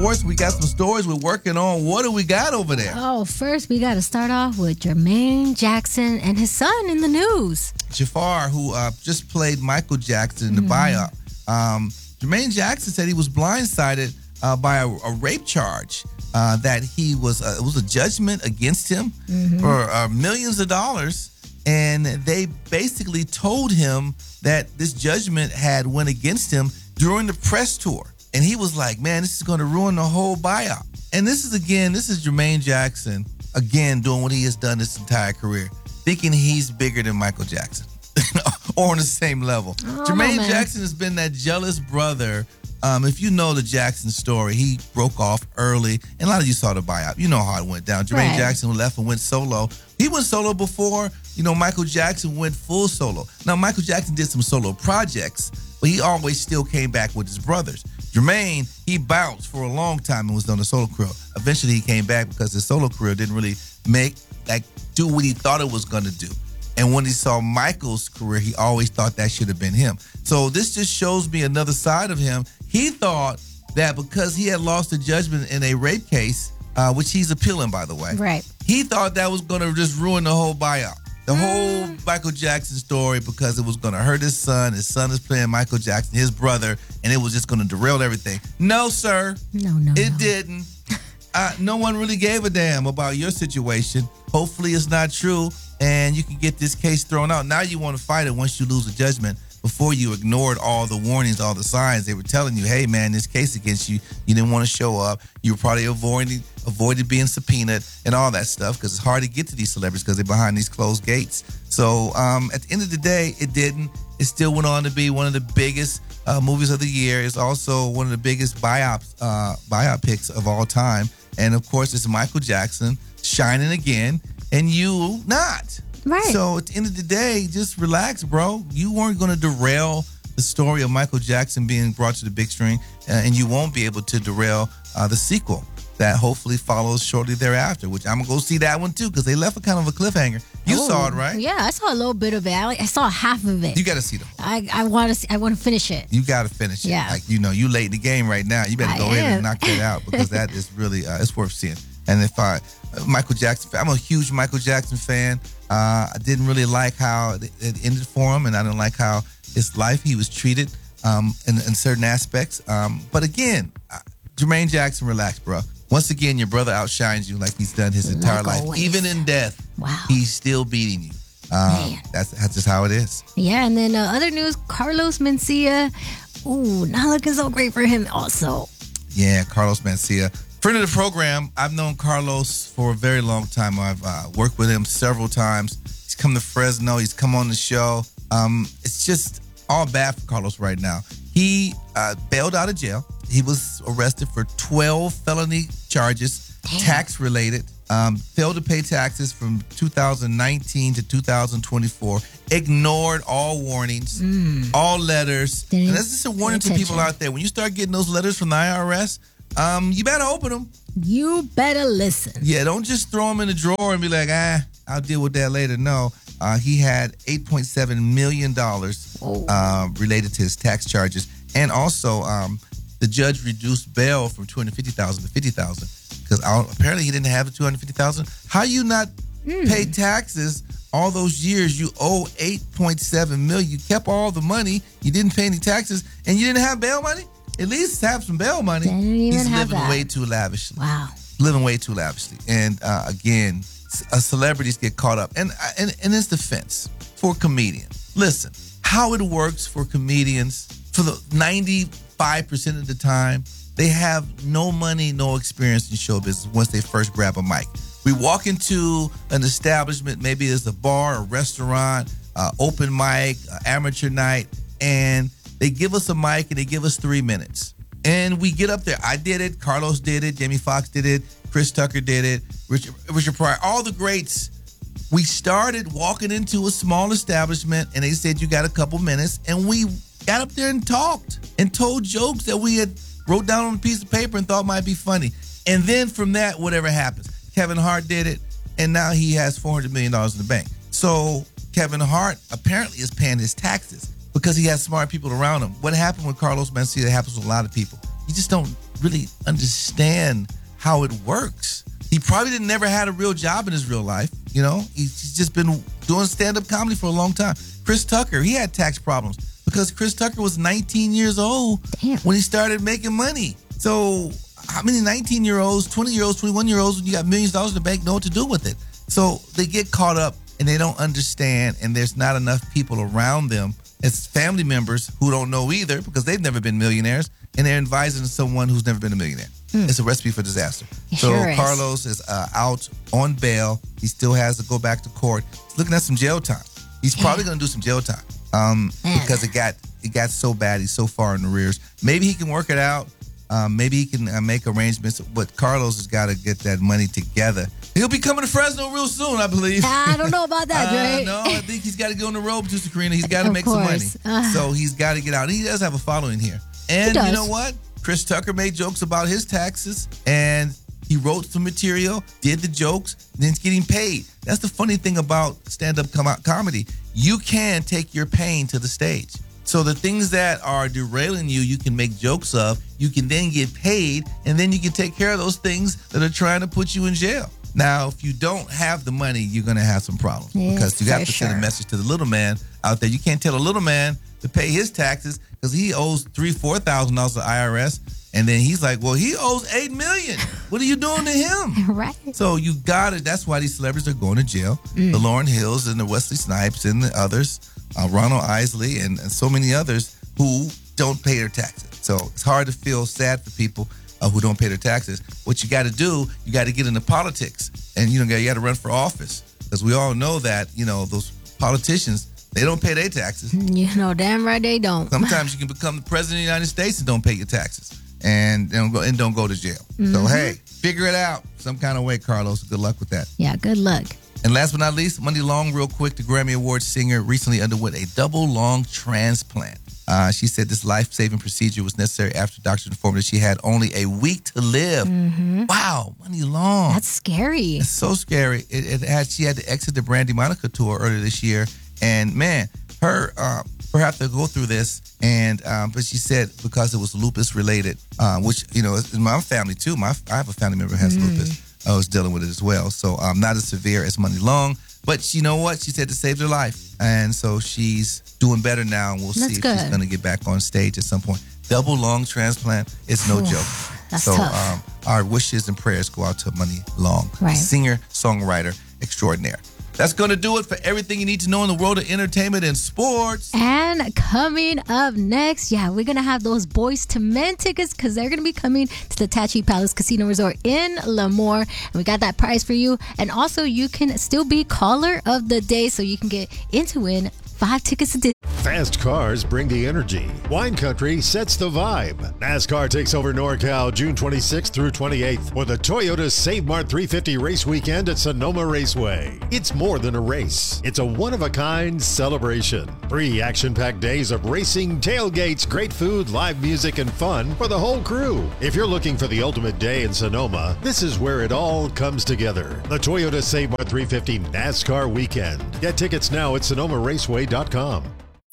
course, we got some stories we're working on. What do we got over there? Oh, first we got to start off with Jermaine Jackson and his son in the news. Jafar, who just played Michael Jackson in the biop. Jermaine Jackson said he was blindsided by a rape charge that he was. It was a judgment against him for millions of dollars, and they basically told him that this judgment had went against him during the press tour. And he was like, man, this is going to ruin the whole biop. And this is Jermaine Jackson, again, doing what he has done this entire career, thinking he's bigger than Michael Jackson or on the same level. Jermaine Jackson has been that jealous brother. If you know the Jackson story, he broke off early. And a lot of you saw the biop. You know how it went down. Jermaine Jackson left and went solo. He went solo before, Michael Jackson went full solo. Now, Michael Jackson did some solo projects, but he always still came back with his brothers. Jermaine, he bounced for a long time and was on the solo career. Eventually, he came back because his solo career didn't really do what he thought it was going to do. And when he saw Michael's career, he always thought that should have been him. So this just shows me another side of him. He thought that because he had lost a judgment in a rape case, which he's appealing, by the way. Right. He thought that was going to just ruin the whole biop. The whole Michael Jackson story, because it was going to hurt his son. His son is playing Michael Jackson, his brother, and it was just going to derail everything. No, sir. No. It didn't. No one really gave a damn about your situation. Hopefully it's not true, and you can get this case thrown out. Now you want to fight it once you lose a judgment. Before you ignored all the warnings, all the signs. They were telling you, hey, man, this case against you, you didn't want to show up. You were probably avoided being subpoenaed and all that stuff, because it's hard to get to these celebrities because they're behind these closed gates. So at the end of the day, it didn't. It still went on to be one of the biggest movies of the year. It's also one of the biggest biopics of all time. And, of course, it's Michael Jackson shining again, and you not. Right. So at the end of the day, just relax, bro. You weren't going to derail the story of Michael Jackson being brought to the big screen, and you won't be able to derail the sequel that hopefully follows shortly thereafter, which I'm going to go see that one too, because they left a kind of a cliffhanger. You saw it, right? Yeah, I saw a little bit of it. I saw half of it. You got to see them. I want to finish it. You got to finish it. Yeah. Like, you late in the game right now. You better go ahead and knock that out, because that is really, it's worth seeing. And if Michael Jackson, I'm a huge Michael Jackson fan. I didn't really like how it ended for him, and I didn't like how his life he was treated in certain aspects. But again, Jermaine Jackson, relax, bro. Once again, your brother outshines you like he's done his entire life. Even in death, he's still beating you. That's just how it is. Yeah, and then other news, Carlos Mencia. Ooh, not looking so great for him also. Yeah, Carlos Mencia. Friend of the program, I've known Carlos for a very long time. I've worked with him several times. He's come to Fresno. He's come on the show. It's just all bad for Carlos right now. He bailed out of jail. He was arrested for 12 felony charges, tax-related. Failed to pay taxes from 2019 to 2024. Ignored all warnings, all letters. And that's just a warning to people out there. When you start getting those letters from the IRS, you better open them. You better listen. Yeah, don't just throw them in the drawer and be like, I'll deal with that later. No, he had $8.7 million related to his tax charges. And also, the judge reduced bail from $250,000 to $50,000 because apparently he didn't have the $250,000. How you not pay taxes all those years? You owe $8.7 million. You kept all the money. You didn't pay any taxes, and you didn't have bail money. At least have some bail money. He's living way too lavishly. Wow. Living way too lavishly. And again, celebrities get caught up. And in his defense, for comedians, listen, how it works for comedians, for the 95% of the time, they have no money, no experience in show business once they first grab a mic. We walk into an establishment, maybe it's a bar, a restaurant, open mic, amateur night, and they give us a mic and they give us 3 minutes. And we get up there. I did it. Carlos did it. Jamie Foxx did it. Chris Tucker did it. Richard Pryor. All the greats. We started walking into a small establishment and they said, you got a couple minutes. And we got up there and talked and told jokes that we had wrote down on a piece of paper and thought might be funny. And then from that, whatever happens. Kevin Hart did it. And now he has $400 million in the bank. So Kevin Hart apparently is paying his taxes because he has smart people around him. What happened with Carlos Mencia happens with a lot of people. You just don't really understand how it works. He probably never had a real job in his real life. He's just been doing stand-up comedy for a long time. Chris Tucker, he had tax problems because Chris Tucker was 19 years old when he started making money. So how many 19-year-olds, 20-year-olds, 21-year-olds, when you got millions of dollars in the bank, know what to do with it? So they get caught up and they don't understand, and there's not enough people around them as family members who don't know either because they've never been millionaires, and they're advising someone who's never been a millionaire. It's a recipe for disaster. Carlos is out on bail. He still has to go back to court. He's looking at some jail time. He's probably going to do some jail time because it got so bad. He's so far in the rears. Maybe he can work it out. Maybe he can make arrangements. But Carlos has got to get that money together. He'll be coming to Fresno real soon, I believe. I don't know about that, Dre. No, I think he's got to go on the road, Producer Karina. He's got to make some money. So he's got to get out. He does have a following here. And you know what? Chris Tucker made jokes about his taxes, and he wrote some material, did the jokes, and then he's getting paid. That's the funny thing about stand-up comedy. You can take your pain to the stage. So the things that are derailing you, you can make jokes of. You can then get paid, and then you can take care of those things that are trying to put you in jail. Now, if you don't have the money, you're going to have some problems because you have to send a message to the little man out there. You can't tell a little man to pay his taxes because he owes $3,000-$4,000 to IRS, and then he's like, well, he owes $8 million. What are you doing to him? Right. So you got it. That's why these celebrities are going to jail. The Lauryn Hills and the Wesley Snipes and the others, Ronald Isley and so many others who don't pay their taxes. So it's hard to feel sad for people who don't pay their taxes. What you got to do, you got to get into politics, and you got to run for office because we all know that those politicians, they don't pay their taxes. Damn right they don't. Sometimes you can become the president of the United States and don't pay your taxes and don't go to jail. So hey, figure it out some kind of way, Carlos. Good luck with that. Yeah, good luck. And last but not least, Money Long, real quick, the Grammy Award singer recently underwent a double lung transplant. She said this life-saving procedure was necessary after doctors informed her she had only a week to live. Wow, Money Long. That's scary. It's so scary. She had to exit the Brandy Monica tour earlier this year. And man, her have to go through this. And but she said because it was lupus related, which is in my family too. I have a family member who has lupus. I was dealing with it as well. So not as severe as Money Long. But you know what? She said it saved her life. And so she's doing better now. And we'll see if she's going to get back on stage at some point. Double lung transplant is no joke. That's so tough. Our wishes and prayers go out to Money Long, singer, songwriter extraordinaire. That's going to do it for everything you need to know in the world of entertainment and sports. And coming up next, we're going to have those Boys to Men tickets because they're going to be coming to the Tachi Palace Casino Resort in Lemoore. And we got that prize for you. And also, you can still be caller of the day so you can get in to win 5 tickets a day. Fast cars bring the energy. Wine Country sets the vibe. NASCAR takes over NorCal June 26th through 28th for the Toyota Save Mart 350 Race Weekend at Sonoma Raceway. It's more than a race. It's a one-of-a-kind celebration. 3 action-packed days of racing, tailgates, great food, live music, and fun for the whole crew. If you're looking for the ultimate day in Sonoma, this is where it all comes together. The Toyota Save Mart 350 NASCAR Weekend. Get tickets now at SonomaRaceway.com.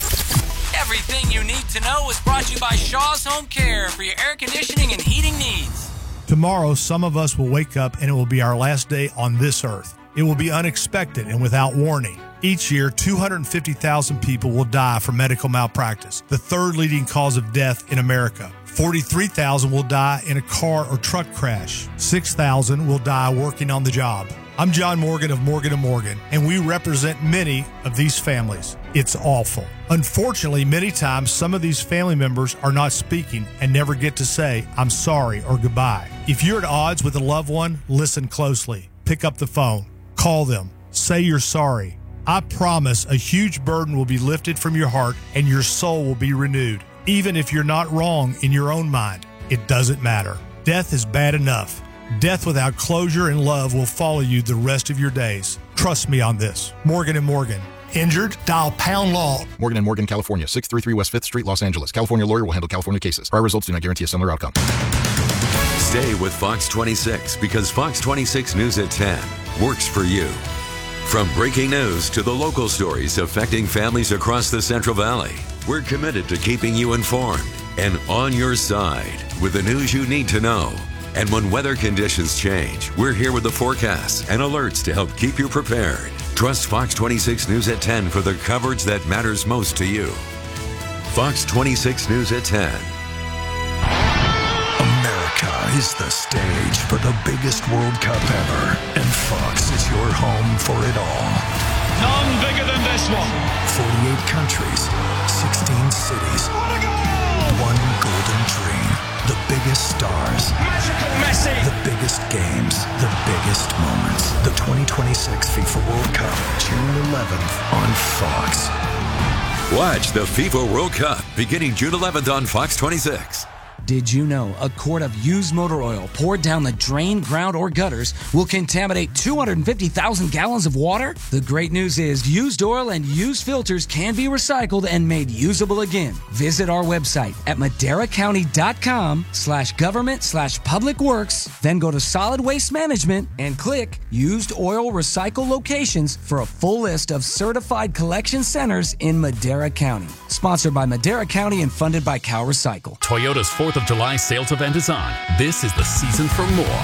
Everything you need to know is brought to you by Shaw's Home Care for your air conditioning and heating needs. Tomorrow, some of us will wake up and it will be our last day on this earth. It will be unexpected and without warning. Each year, 250,000 people will die from medical malpractice, the third leading cause of death in America. 43,000 will die in a car or truck crash. 6,000 will die working on the job. I'm John Morgan of Morgan & Morgan, and we represent many of these families. It's awful. Unfortunately, many times some of these family members are not speaking and never get to say, I'm sorry or goodbye. If you're at odds with a loved one, listen closely. Pick up the phone. Call them. Say you're sorry. I promise a huge burden will be lifted from your heart and your soul will be renewed. Even if you're not wrong in your own mind, it doesn't matter. Death is bad enough. Death without closure and love will follow you the rest of your days. Trust me on this. Morgan & Morgan. Injured? Dial pound law. Morgan & Morgan, California, 633 West 5th Street, Los Angeles. California lawyer will handle California cases. Prior results do not guarantee a similar outcome. Stay with Fox 26 because Fox 26 News at 10 works for you. From breaking news to the local stories affecting families across the Central Valley, we're committed to keeping you informed and on your side with the news you need to know. And when weather conditions change, we're here with the forecasts and alerts to help keep you prepared. Trust Fox 26 News at 10 for the coverage that matters most to you. Fox 26 News at 10. America is the stage for the biggest World Cup ever, and Fox is your home for it all. None bigger than this one. 48 countries, 16 cities, one golden dream. The biggest stars, Magical Messi, the biggest games, the biggest moments. The 2026 FIFA World Cup, June 11th on Fox. Watch the FIFA World Cup beginning June 11th on Fox 26. Did you know a quart of used motor oil poured down the drain, ground, or gutters will contaminate 250,000 gallons of water? The great news is used oil and used filters can be recycled and made usable again. Visit our website at maderacounty.com/government/public works, then go to solid waste management and click used oil recycle locations for a full list of certified collection centers in Madera County. Sponsored by Madera County and funded by Cal Recycle. Toyota's 4th of July sales event is on. This is the season for more.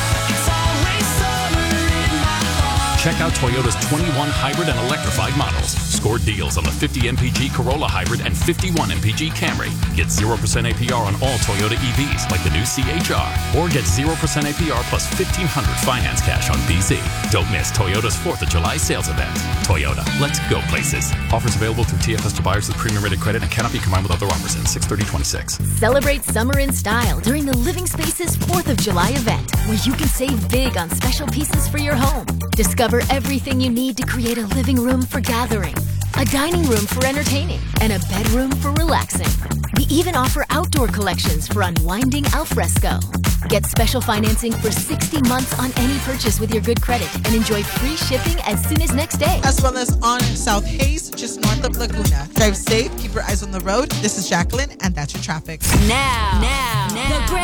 Check out Toyota's 21 hybrid and electrified models. Score deals on the 50 MPG Corolla Hybrid and 51 MPG Camry. Get 0% APR on all Toyota EVs like the new CHR. Or get 0% APR plus $1,500 finance cash on BZ. Don't miss Toyota's 4th of July sales event. Toyota, let's go places. Offers available through TFS to buyers with premium rated credit and cannot be combined with other offers in 6/30/26. Celebrate summer in style during the Living Spaces 4th of July event, where you can save big on special pieces for your home. Discover everything you need to create a living room for gathering, a dining room for entertaining, and a bedroom for relaxing. We even offer outdoor collections for unwinding al fresco. Get special financing for 60 months on any purchase with your good credit and enjoy free shipping as soon as next day. As well as on South Hayes, just north of Laguna. Drive safe, keep your eyes on the road. This is Jacqueline, and that's your traffic. Now.